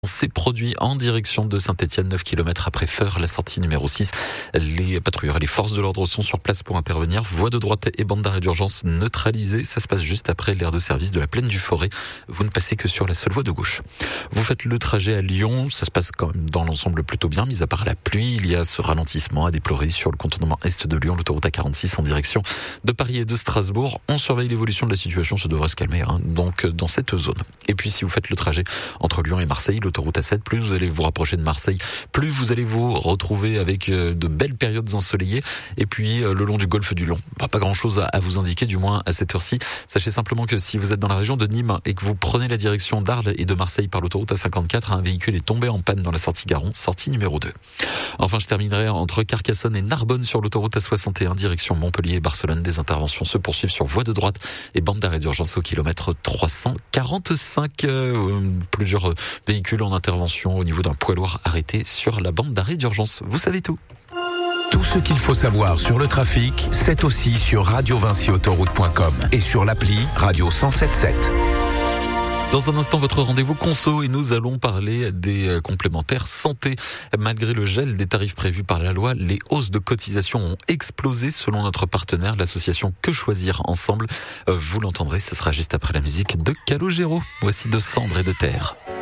s'est produit en direction de Saint-Etienne, 9 km après Feur, la sortie numéro 6. Les patrouilleurs et les forces de l'ordre sont sur place pour intervenir. Voie de droite et bande d'arrêt d'urgence neutralisées. Ça se passe juste après l'aire de service de la Plaine du Forêt. Vous ne passez que sur la seule voie de gauche. Vous faites le trajet à Lyon. Ça se passe quand même dans l'ensemble plutôt bien, mis à part la pluie. Il y a ce ralentissement à déplorer sur le contournement est de Lyon, l'autoroute A46 en direction de Paris et de Strasbourg. On surveille l'évolution de la situation. Ça devrait se calmer, donc dans cette zone. Et puis si vous faites le trajet entre Lyon et Marseille, l'autoroute A7, plus vous allez vous rapprocher de Marseille, plus vous allez vous retrouver avec de belles périodes ensoleillées. Et puis le long du golfe du Lion, pas grand chose à vous indiquer, du moins à cette heure-ci. Sachez simplement que si vous êtes dans la région de Nîmes et que vous prenez la direction d'Arles et de Marseille par l'autoroute A54, un véhicule est tombé en panne dans la sortie Garon, sortie numéro 2. Enfin, je terminerai entre Carcassonne et Narbonne sur l'autoroute A61, direction Montpellier et Barcelone. Des interventions se poursuivent sur voie de droite et bande d'arrêt d'urgence au kilomètre 345. Plusieurs véhicules en intervention au niveau d'un poids lourd arrêté sur la bande d'arrêt d'urgence. Vous savez tout. Tout ce qu'il faut savoir sur le trafic, c'est aussi sur radiovinciautoroute.com et sur l'appli Radio 107.7. Dans un instant, votre rendez-vous conso et nous allons parler des complémentaires santé. Malgré le gel des tarifs prévus par la loi, les hausses de cotisation ont explosé selon notre partenaire, l'association Que Choisir Ensemble. Vous l'entendrez, ce sera juste après la musique de Calogero. Voici de Cendres et de Terre.